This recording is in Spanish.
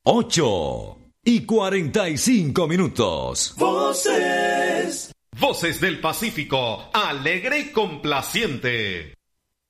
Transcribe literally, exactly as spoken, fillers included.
ocho y cuarenta y cinco minutos. Voces. Voces del Pacífico, alegre y complaciente.